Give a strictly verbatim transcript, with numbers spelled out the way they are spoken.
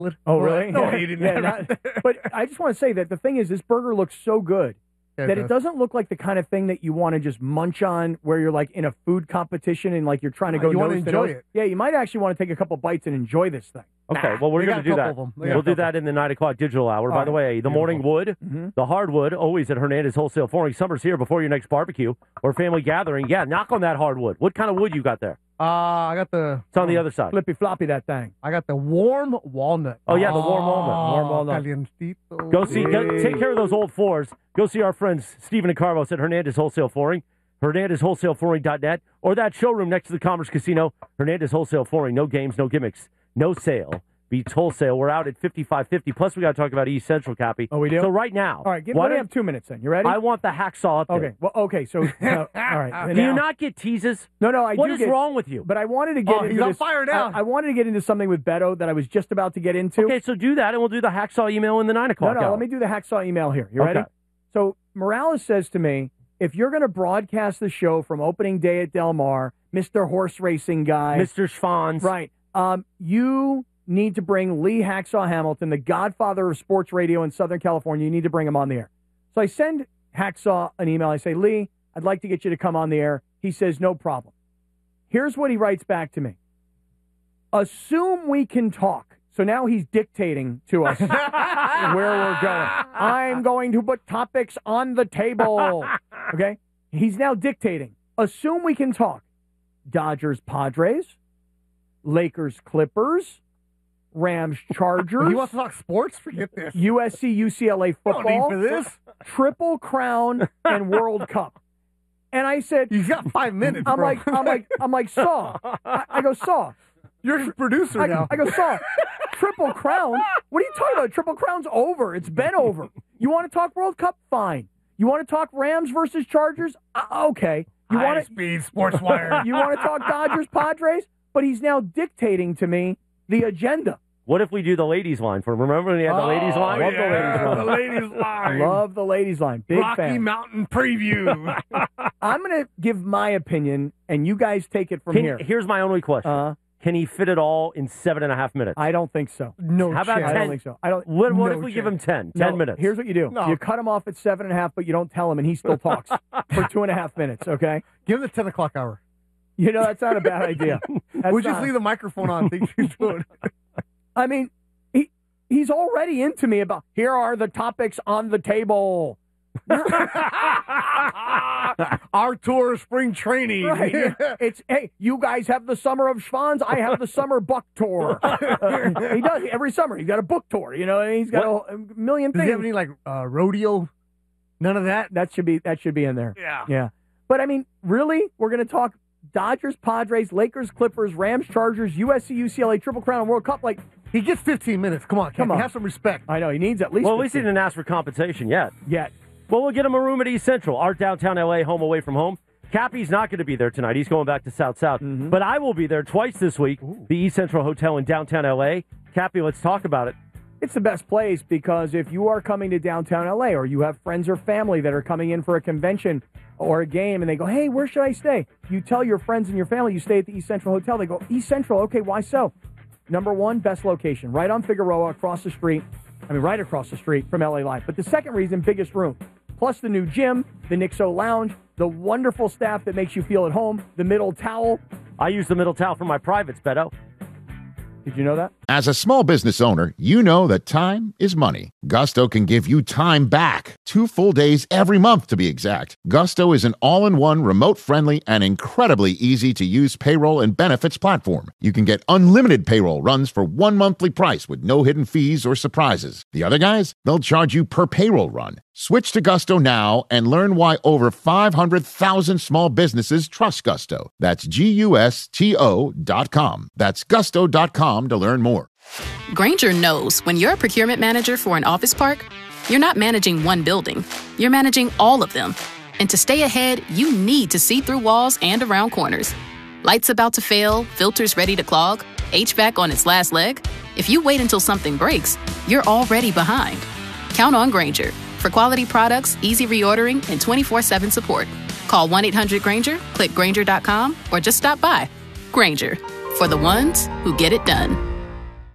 Oh, really? No, yeah, you didn't yeah, have not- it. But I just want to say that the thing is, this burger looks so good Yeah, that it it doesn't look like the kind of thing that you want to just munch on where you're like in a food competition and like you're trying to No, go you wanna nose to enjoy nose. it. Yeah, you might actually want to take a couple bites and enjoy this thing. Okay, well, we're They going to got a do that. couple of 'em. They got a We'll do couple. that in the nine o'clock digital hour. All By the right. way, the morning wood, Mhm. the hardwood, always at Hernandez Wholesale Flooring. Summer's here before your next barbecue or family gathering. Yeah, knock on that hardwood. What kind of wood you got there? Uh, I got the. It's on the other side. Flippy floppy, that thing. I got the warm walnut. Oh, yeah, the warm walnut. Warm walnut. Calientito. Go see, go, Hey. take care of those old floors. Go see our friends Stephen and Carlos at Hernandez Wholesale Flooring, Hernandez Wholesale Flooring dot net, or that showroom next to the Commerce Casino. Hernandez Wholesale Flooring. No games, no gimmicks, no sale. Beats wholesale. We're out at fifty-five fifty. Plus, we got to talk about East Central, Cappy. Oh, we do? So right now, All right, give, why let me don't- have two minutes then. You ready? I want the hacksaw update. okay. Well, okay. So, uh, all right. Do you now- not get teases? No, no. I What do is get, wrong with you? But I wanted to get Oh, into he's on this. fire now. I, I wanted to get into something with Beto that I was just about to get into. Okay, so do that, and we'll do the hacksaw email in the nine No, o'clock no. hour. Let me do the hacksaw email here. You ready? Okay. So Morales says to me, if you're going to broadcast the show from opening day at Del Mar, Mister Horse Racing guy, Mister Schwanz. right? Um, you need to bring Lee Hacksaw Hamilton, the godfather of sports radio in Southern California. You need to bring him on the air. So I send Hacksaw an email. I say, Lee, I'd like to get you to come on the air. He says, no problem. Here's what he writes back to me. Assume we can talk. So now he's dictating to us where we're going. I'm going to put topics on the table. Okay? He's now dictating. Assume we can talk. Dodgers, Padres, Lakers, Clippers, Rams, Chargers. He wants to talk sports? Forget this. U S C, U C L A No football. need for this. Triple Crown and World Cup. And I said, He's got five minutes. I'm bro. like, I'm like, I'm like, Saw. I, I go, Saw. You're the producer I, now. I go, Saw. Triple Crown? What are you talking about? Triple Crown's over. It's been over. You want to talk World Cup? Fine. You want to talk Rams versus Chargers? Uh, okay. You want to High-speed sports wire. you want to talk Dodgers, Padres? But he's now dictating to me the agenda. What if we do the ladies line for him? Remember when he had the ladies line? Love the yeah, ladies line. the ladies line. Love the ladies line. Big Rocky fan. Mountain preview. I'm going to give my opinion, and you guys take it from Can- here. Here's my only question. Uh, Can he fit it all in seven and a half minutes? I don't think so. no How about chance. I ten? don't think so. I don't. what what no if we give chance. him ten? No, ten minutes. Here's what you do. No. You cut him off at seven and a half, but you don't tell him, and he still talks for two and a half minutes, okay? Give him the ten o'clock hour. You know, that's not a bad idea. That's we just not- leave the microphone on. Think he's doing it. I mean, he he's already into me about, here are the topics on the table. Our tour of spring training. Right. It's, hey, you guys have the summer of Schwanz. I have the summer buck tour. Uh, he does every summer. He's got a book tour, you know, and he's got a, a million Does things. he have any like uh, rodeo? None of that. That should be that should be in there. Yeah. Yeah. But I mean, really, we're going to talk Dodgers, Padres, Lakers, Clippers, Rams, Chargers, U S C, U C L A, Triple Crown, and World Cup. Like, He gets fifteen minutes. Come on, Come Cappy, on. have some respect. I know he needs at least. well, at least he fifteen. didn't ask for compensation yet. yet. Well, we'll get him a room at East Central, our downtown L A, home away from home. Cappy's not going to be there tonight. He's going back to South South. Mm-hmm. But I will be there twice this week, the East Central Hotel in downtown L A. Cappy, let's talk about it. It's the best place because if you are coming to downtown L A or you have friends or family that are coming in for a convention or a game and they go, hey, where should I stay? You tell your friends and your family you stay at the East Central Hotel. They go, East Central, okay, why so? Number one, best location, right on Figueroa, across the street. I mean, right across the street from L A Live. But the second reason, biggest room. Plus the new gym, the Nixo Lounge, the wonderful staff that makes you feel at home, the middle towel. I use the middle towel for my privates, Beto. Did you know that? As a small business owner, you know that time is money. Gusto can give you time back. Two full days every month, to be exact. Gusto is an all-in-one, remote-friendly, and incredibly easy-to-use payroll and benefits platform. You can get unlimited payroll runs for one monthly price with no hidden fees or surprises. The other guys, they'll charge you per payroll run. Switch to Gusto now and learn why over five hundred thousand small businesses trust Gusto. That's G U S T O dot com. That's gusto dot com to learn more. Grainger knows when you're a procurement manager for an office park, you're not managing one building, you're managing all of them. And to stay ahead, you need to see through walls and around corners. Lights about to fail, filters ready to clog, H V A C on its last leg. If you wait until something breaks, you're already behind. Count on Grainger for quality products, easy reordering, and twenty-four seven support. Call one eight hundred Grainger, click Grainger dot com, or just stop by. Grainger, for the ones who get it done.